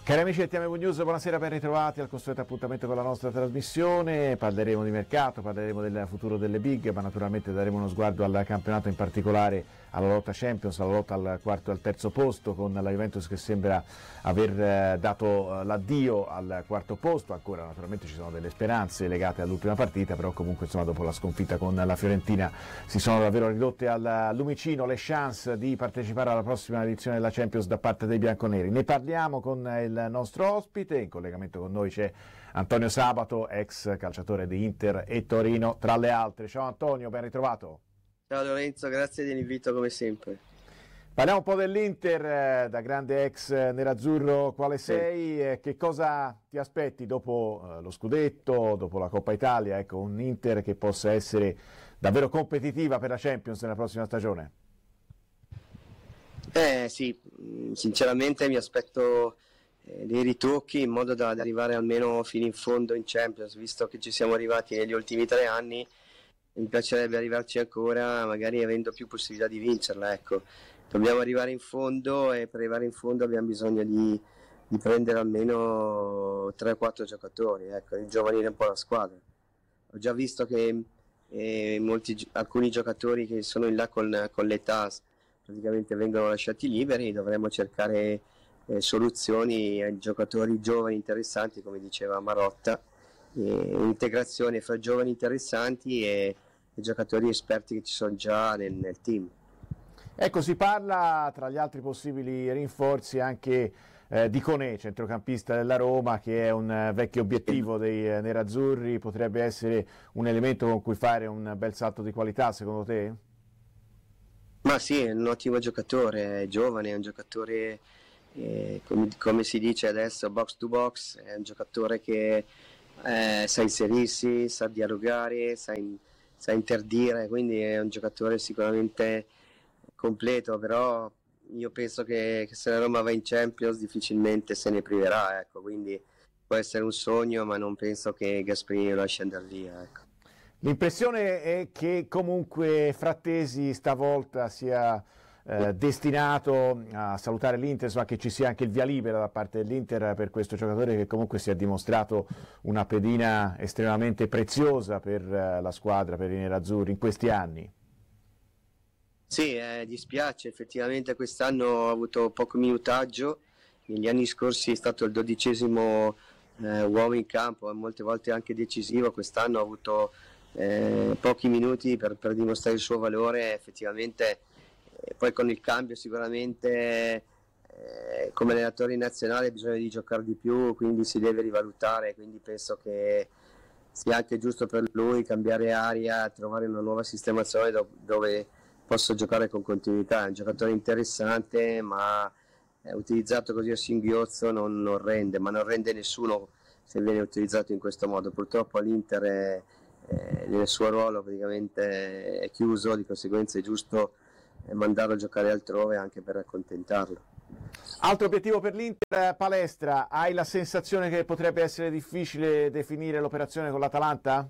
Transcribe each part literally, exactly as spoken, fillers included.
Cari amici del T M V News, buonasera, ben ritrovati al consueto appuntamento con la nostra trasmissione. Parleremo di mercato, parleremo del futuro delle big, ma naturalmente daremo uno sguardo al campionato, in particolare alla lotta Champions, alla lotta al quarto e al terzo posto, con la Juventus che sembra aver dato l'addio al quarto posto. Ancora naturalmente ci sono delle speranze legate all'ultima partita, però comunque insomma dopo la sconfitta con la Fiorentina si sono davvero ridotte al lumicino le chance di partecipare alla prossima edizione della Champions da parte dei bianconeri. Ne parliamo con il il nostro ospite. In collegamento con noi c'è Antonio Sabato, ex calciatore di Inter e Torino, tra le altre. Ciao Antonio, ben ritrovato. Ciao Lorenzo, grazie dell'invito come sempre. Parliamo un po' dell'Inter, da grande ex nerazzurro quale sei, sì. Che cosa ti aspetti dopo lo scudetto, dopo la Coppa Italia? Ecco, un Inter che possa essere davvero competitiva per la Champions nella prossima stagione. Eh sì, sinceramente mi aspetto dei ritocchi in modo da arrivare almeno fino in fondo in Champions, visto che ci siamo arrivati negli ultimi tre anni. Mi piacerebbe arrivarci ancora, magari avendo più possibilità di vincerla, ecco. Dobbiamo arrivare in fondo e per arrivare in fondo abbiamo bisogno di, di prendere almeno tre o quattro giocatori, ecco, ringiovanire un po' la squadra. Ho già visto che eh, molti, alcuni giocatori che sono in là con, con l'età praticamente vengono lasciati liberi. Dovremmo cercare Eh, soluzioni ai giocatori giovani interessanti, come diceva Marotta, eh, integrazione fra giovani interessanti e, e giocatori esperti che ci sono già nel, nel team. Ecco, si parla tra gli altri possibili rinforzi anche eh, di Koné, centrocampista della Roma, che è un eh, vecchio obiettivo dei eh, nerazzurri. Potrebbe essere un elemento con cui fare un bel salto di qualità, secondo te? Ma sì, è un ottimo giocatore, è giovane, è un giocatore Eh, come, come si dice adesso, box to box, è un giocatore che eh, sa inserirsi, sa dialogare, sa, in, sa interdire, quindi è un giocatore sicuramente completo, però io penso che, che se la Roma va in Champions difficilmente se ne priverà, ecco, quindi può essere un sogno, ma non penso che Gasperini lo lasci andare via, ecco. L'impressione è che comunque Frattesi stavolta sia Eh, destinato a salutare l'Inter, insomma, che ci sia anche il via libera da parte dell'Inter per questo giocatore che comunque si è dimostrato una pedina estremamente preziosa per eh, la squadra, per i nerazzurri in questi anni. Sì, eh, dispiace, effettivamente quest'anno ho avuto poco minutaggio, negli anni scorsi è stato il dodicesimo eh, uomo in campo, molte volte anche decisivo. Quest'anno ho avuto eh, pochi minuti per, per dimostrare il suo valore, effettivamente. E poi con il cambio sicuramente eh, come allenatore nazionale bisogna di giocare di più, quindi si deve rivalutare, quindi penso che sia anche giusto per lui cambiare aria, trovare una nuova sistemazione do- dove posso giocare con continuità. È un giocatore interessante, ma è utilizzato così a singhiozzo non, non rende, ma non rende nessuno se viene utilizzato in questo modo. Purtroppo l'Inter è, è, nel suo ruolo praticamente è chiuso, di conseguenza è giusto e mandarlo a giocare altrove anche per accontentarlo. Altro obiettivo per l'Inter, palestra. Hai la sensazione che potrebbe essere difficile definire l'operazione con l'Atalanta?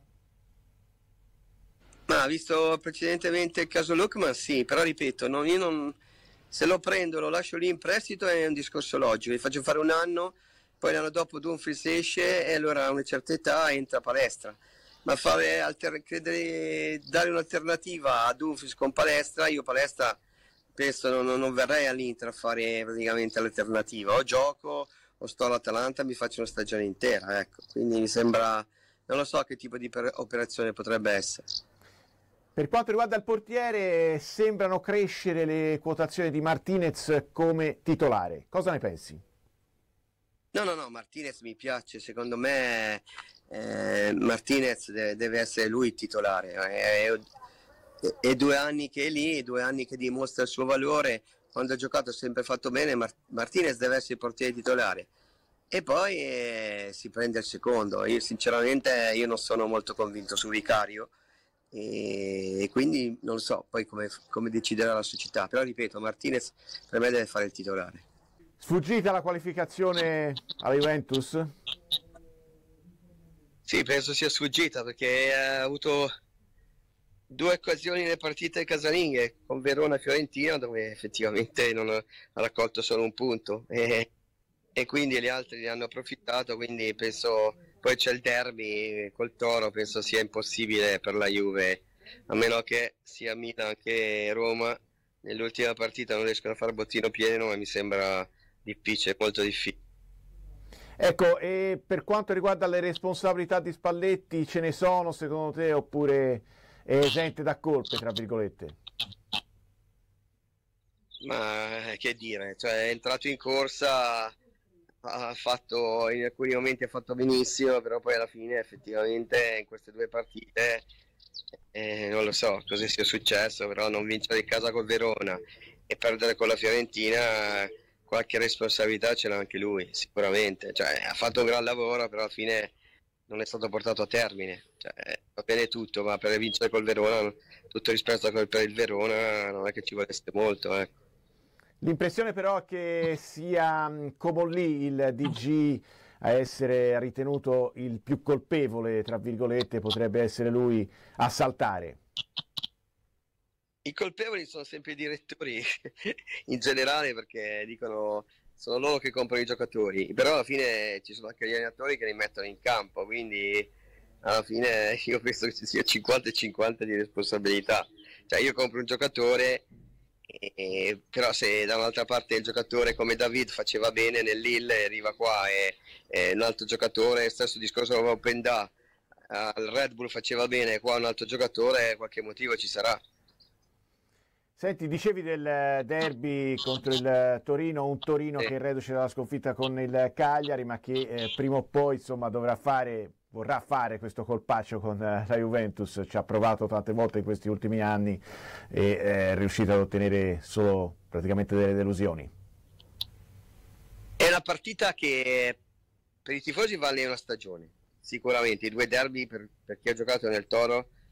Ma visto precedentemente il caso Lookman, sì, però ripeto, non, io non, se lo prendo, lo lascio lì in prestito è un discorso logico, gli faccio fare un anno, poi l'anno dopo Dumfries esce e allora a una certa età entra palestra. Ma fare alter- credere, dare un'alternativa a Dumfries con palestra, io palestra penso non, non verrei all'Inter a fare praticamente l'alternativa, o gioco o sto all'Atalanta, mi faccio una stagione intera, ecco. Quindi mi sembra, non lo so che tipo di per- operazione potrebbe essere. Per quanto riguarda il portiere, sembrano crescere le quotazioni di Martinez come titolare. Cosa ne pensi? No, no, no, Martinez mi piace, secondo me eh, Martinez deve, deve essere lui il titolare, è, è, è due anni che è lì, è due anni che dimostra il suo valore, quando ha giocato ha sempre fatto bene. Mart- Martinez deve essere il portiere titolare e poi eh, si prende il secondo. Io sinceramente io non sono molto convinto su Vicario e, e quindi non so poi come, come deciderà la società, però ripeto, Martinez per me deve fare il titolare. Sfuggita la qualificazione alla Juventus? Sì, penso sia sfuggita perché ha avuto due occasioni nelle partite casalinghe con Verona e Fiorentina dove effettivamente non ha raccolto solo un punto e e quindi gli altri ne hanno approfittato, quindi penso, poi c'è il derby col Toro, penso sia impossibile per la Juve, a meno che sia Milan che Roma, nell'ultima partita non riescono a fare bottino pieno, ma mi sembra difficile, molto difficile. Ecco, e per quanto riguarda le responsabilità di Spalletti, ce ne sono secondo te oppure è esente da colpe, tra virgolette? Ma eh, che dire, cioè è entrato in corsa, ha fatto, in alcuni momenti ha fatto benissimo, però poi alla fine effettivamente in queste due partite eh, non lo so cosa sia successo, però non vincere in casa col Verona e perdere con la Fiorentina, qualche responsabilità ce l'ha anche lui, sicuramente. Cioè, ha fatto un gran lavoro, però alla fine non è stato portato a termine. Cioè, va bene tutto, ma per vincere col Verona, tutto rispetto a quel per il Verona, non è che ci volesse molto, ecco. L'impressione però è che sia mh, Comolli il D G a essere ritenuto il più colpevole, tra virgolette, potrebbe essere lui a saltare. I colpevoli sono sempre i direttori in generale perché dicono sono loro che comprano i giocatori, però alla fine ci sono anche gli allenatori che li mettono in campo, quindi alla fine io penso che ci sia cinquanta e cinquanta di responsabilità. Cioè io compro un giocatore, e- però se da un'altra parte il giocatore come David faceva bene nel Lille, arriva qua e, e un altro giocatore, stesso discorso come Openda, al Red Bull faceva bene, qua un altro giocatore, qualche motivo ci sarà. Senti, dicevi del derby contro il Torino, un Torino Sì. che è reduce dalla sconfitta con il Cagliari, ma che eh, prima o poi insomma dovrà fare, vorrà fare questo colpaccio con eh, la Juventus. Ci ha provato tante volte in questi ultimi anni e eh, è riuscita ad ottenere solo praticamente delle delusioni. È una partita che per i tifosi vale una stagione, sicuramente. I due derby per, per chi ha giocato nel Toro